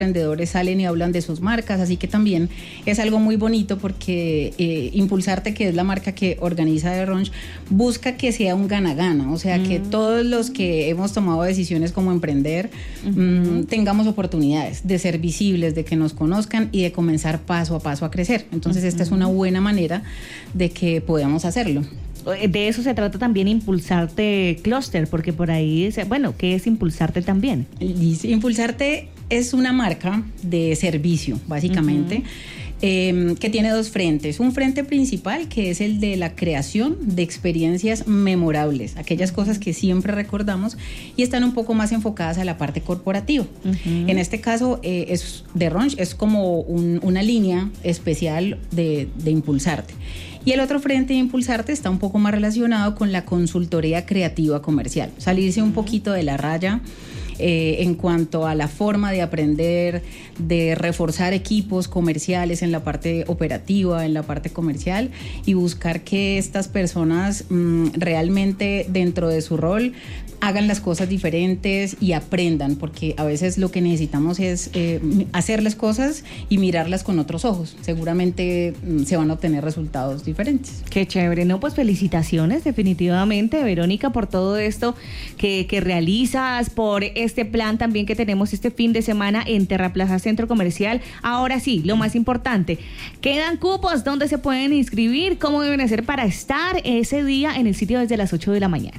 emprendedores salen y hablan de sus marcas, así que también es algo muy bonito porque Impulsarte, que es la marca que organiza The Runch, busca que sea un gana-gana, o sea, que todos los que hemos tomado decisiones como emprender tengamos oportunidades de ser visibles, de que nos conozcan y de comenzar paso a paso a crecer. Entonces esta es una buena manera de que podamos hacerlo. De eso se trata también Impulsarte Cluster, porque por ahí, bueno, ¿qué es Impulsarte también? Impulsarte es una marca de servicio, básicamente, que tiene dos frentes. Un frente principal, que es el de la creación de experiencias memorables, aquellas cosas que siempre recordamos, y están un poco más enfocadas a la parte corporativa. En este caso, The Runch es como una línea especial de Impulsarte. Y el otro frente de Impulsarte está un poco más relacionado con la consultoría creativa comercial, salirse un poquito de la raya en cuanto a la forma de aprender, de reforzar equipos comerciales en la parte operativa, en la parte comercial, y buscar que estas personas realmente dentro de su rol hagan las cosas diferentes y aprendan, porque a veces lo que necesitamos es hacer las cosas y mirarlas con otros ojos. Seguramente se van a obtener resultados diferentes. Qué chévere, ¿no? Pues felicitaciones definitivamente, Verónica, por todo esto que realizas, por este plan también que tenemos este fin de semana en Terraplaza Centro Comercial. Ahora sí, lo más importante, ¿quedan cupos? ¿Dónde se pueden inscribir? ¿Cómo deben hacer para estar ese día en el sitio desde las 8 de la mañana?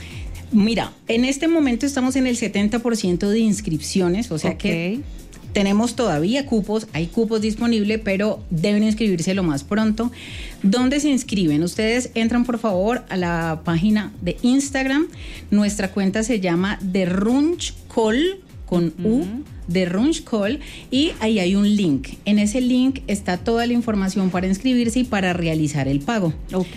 Mira, en este momento estamos en el 70% de inscripciones, o sea que tenemos todavía cupos, hay cupos disponibles, pero deben inscribirse lo más pronto. ¿Dónde se inscriben? Ustedes entran por favor a la página de Instagram, nuestra cuenta se llama The Runch Call, con U, The Runch Call, y ahí hay un link. En ese link está toda la información para inscribirse y para realizar el pago.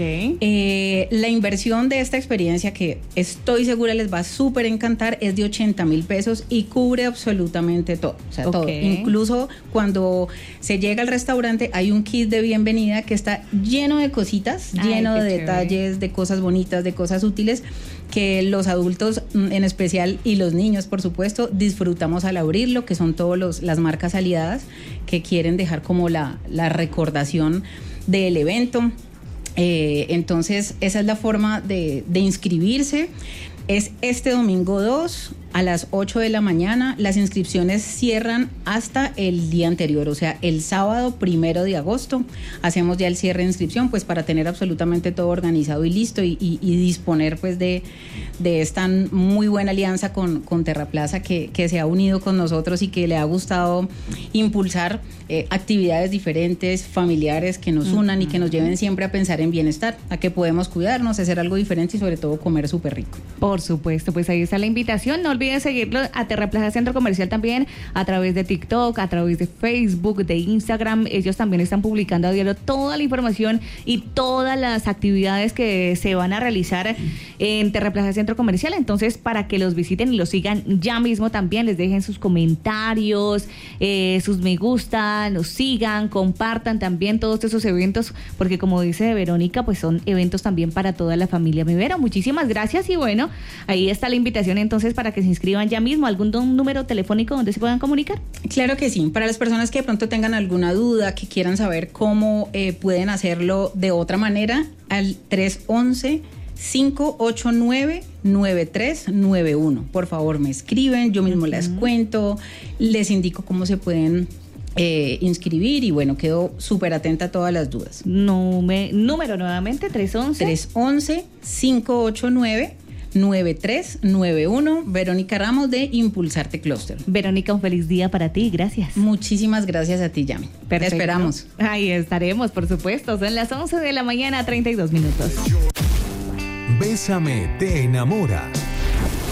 La inversión de esta experiencia, que estoy segura les va a súper encantar, es de 80,000 pesos y cubre absolutamente todo. O sea, todo. Incluso cuando se llega al restaurante hay un kit de bienvenida que está lleno de cositas, lleno de detalles, de cosas bonitas, de cosas útiles, que los adultos en especial y los niños, por supuesto, disfrutamos al abrirlo, que son todas las marcas aliadas que quieren dejar como la recordación del evento. Entonces, esa es la forma de inscribirse. Es este domingo 2 a las 8 de la mañana. Las inscripciones cierran hasta el día anterior, o sea, el sábado 1 de agosto hacemos ya el cierre de inscripción, pues para tener absolutamente todo organizado y listo y disponer pues de esta muy buena alianza con Terraplaza que se ha unido con nosotros y que le ha gustado impulsar actividades diferentes, familiares, que nos unan y que nos lleven siempre a pensar en bienestar, a que podemos cuidarnos, hacer algo diferente y sobre todo comer súper rico. Por supuesto, pues ahí está la invitación. No olviden seguirlo a Terraplaza Centro Comercial también a través de TikTok, a través de Facebook, de Instagram. Ellos también están publicando a diario toda la información y todas las actividades que se van a realizar en Terraplaza Centro Comercial. Entonces, para que los visiten y los sigan ya mismo también, les dejen sus comentarios, sus me gusta, los sigan, compartan también todos esos eventos, porque como dice Verónica, pues son eventos también para toda la familia. Mi Vero, muchísimas gracias y bueno, ahí está la invitación entonces para que se inscriban ya mismo. ¿Algún número telefónico donde se puedan comunicar? Claro que sí. Para las personas que de pronto tengan alguna duda, que quieran saber cómo pueden hacerlo de otra manera, al 311-589-9391. Por favor, me escriben, yo mismo les cuento, les indico cómo se pueden inscribir y bueno, quedo súper atenta a todas las dudas. Número nuevamente, 311-589-9391. Verónica Ramos de Impulsarte Cluster. Verónica, un feliz día para ti, gracias. Muchísimas gracias a ti, Yami. Te esperamos. Ahí estaremos, por supuesto. Son las 11 de la mañana, 32 minutos. Bésame te enamora.